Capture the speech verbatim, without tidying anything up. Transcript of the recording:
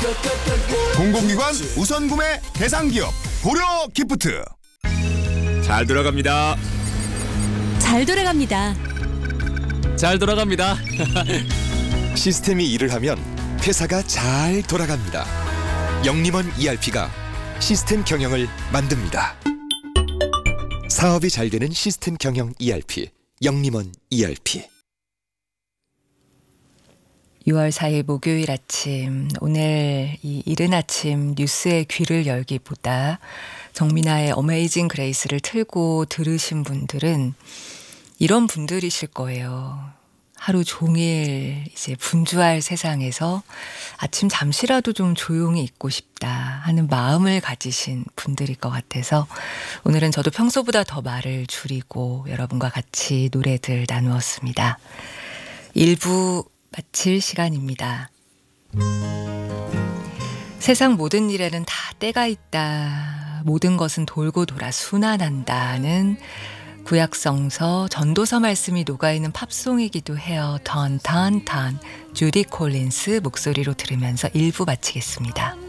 공공기관 우선구매 대상기업 고려 기프트. 잘 돌아갑니다. 잘 돌아갑니다. 잘 돌아갑니다. 시스템이 일을 하면 회사가 잘 돌아갑니다. 영림원 이알피가 시스템 경영을 만듭니다. 사업이 잘 되는 시스템 경영 이알피, 영림원 이알피. 유월 사일 목요일 아침, 오늘 이 이른 아침 뉴스에 귀를 열기보다 정민아의 어메이징 그레이스를 틀고 들으신 분들은 이런 분들이실 거예요. 하루 종일 이제 분주할 세상에서 아침 잠시라도 좀 조용히 있고 싶다 하는 마음을 가지신 분들일 것 같아서 오늘은 저도 평소보다 더 말을 줄이고 여러분과 같이 노래들 나누었습니다. 일 부 마칠 시간입니다. 세상 모든 일에는 다 때가 있다. 모든 것은 돌고 돌아 순환한다는 구약성서 전도서 말씀이 녹아있는 팝송이기도 해요. 턴 턴 턴 주디 콜린스 목소리로 들으면서 일 부 마치겠습니다.